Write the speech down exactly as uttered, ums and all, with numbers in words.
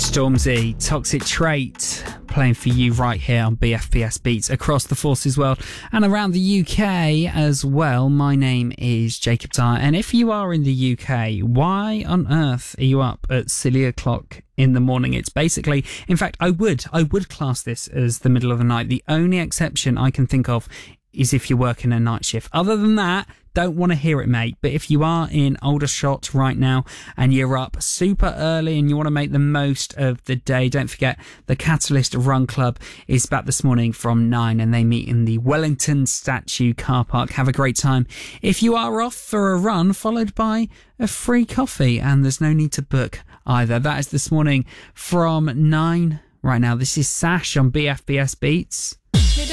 Stormzy, Toxic Trait, playing for you right here on B F B S Beats across the Forces world and around the U K as well. My name is Jacob Dyer, and if you are in the U K, why on earth are you up at silly o'clock in the morning? It's basically, in fact, I would, I would class this as the middle of the night. The only exception I can think of is if you're working a night shift. Other than that, don't want to hear it, mate. But if you are in Aldershot right now and you're up super early and you want to make the most of the day, don't forget the Catalyst Run Club is back this morning from nine, and they meet in the Wellington Statue car park. Have a great time. If you are off for a run, followed by a free coffee, and there's no need to book either. That is this morning from nine. Right now, this is Sash on B F B S Beats.